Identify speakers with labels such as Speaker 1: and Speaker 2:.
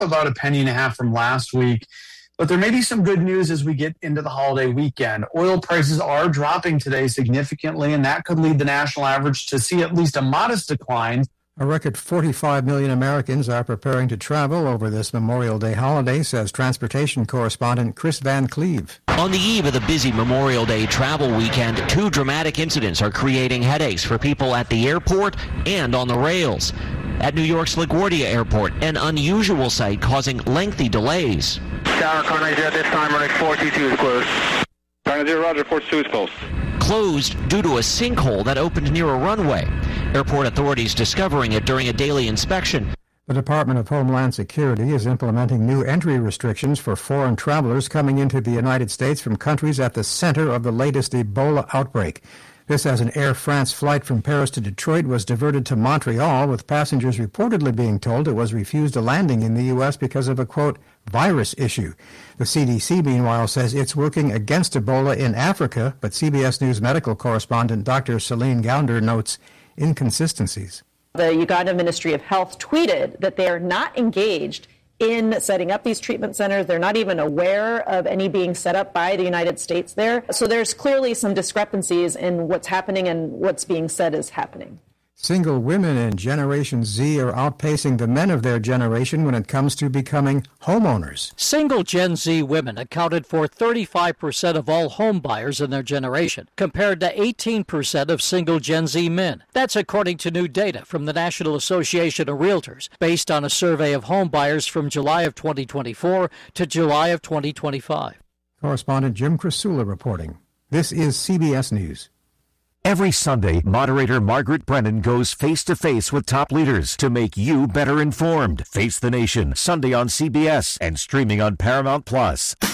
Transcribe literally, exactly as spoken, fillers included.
Speaker 1: about a penny and a half from last week. But there may be some good news as we get into the holiday weekend. Oil prices are dropping today significantly, and that could lead the national average to see at least a modest decline.
Speaker 2: A record forty-five million Americans are preparing to travel over this Memorial Day holiday, says transportation correspondent Chris Van Cleve.
Speaker 3: On the eve of the busy Memorial Day travel weekend, two dramatic incidents are creating headaches for people at the airport and on the rails. At New York's LaGuardia Airport, an unusual sight causing lengthy delays.
Speaker 4: Tower, car ninety at this time, running four two two is closed. Car ninety, roger, four two two is closed.
Speaker 3: Closed due to a sinkhole that opened near a runway. Airport authorities discovering it during a daily inspection.
Speaker 2: The Department of Homeland Security is implementing new entry restrictions for foreign travelers coming into the United States from countries at the center of the latest Ebola outbreak. This as an Air France flight from Paris to Detroit was diverted to Montreal, with passengers reportedly being told it was refused a landing in the U S because of a, quote, virus issue. The C D C, meanwhile, says it's working against Ebola in Africa, but C B S News medical correspondent Doctor Celine Gounder notes inconsistencies.
Speaker 5: The Uganda Ministry of Health tweeted that they are not engaged in setting up these treatment centers. They're not even aware of any being set up by the United States there. So there's clearly some discrepancies in what's happening and what's being said is happening.
Speaker 2: Single women in Generation Z are outpacing the men of their generation when it comes to becoming homeowners.
Speaker 6: Single Gen Z women accounted for thirty-five percent of all home buyers in their generation, compared to eighteen percent of single Gen Z men. That's according to new data from the National Association of Realtors, based on a survey of home buyers from July of twenty twenty-four to July of twenty twenty-five.
Speaker 2: Correspondent Jim Krasula reporting. This is C B S News.
Speaker 7: Every Sunday, moderator Margaret Brennan goes face-to-face with top leaders to make you better informed. Face the Nation, Sunday on C B S and streaming on Paramount Plus.